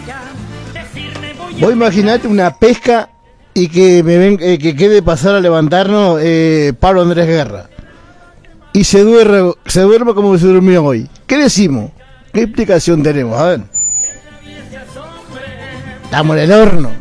Vos imaginate una pesca y que que quede pasar a levantarnos Pablo Andrés Guerra y se duerme como se durmió hoy. ¿Qué decimos? ¿Qué explicación tenemos? A ver. Estamos en el horno.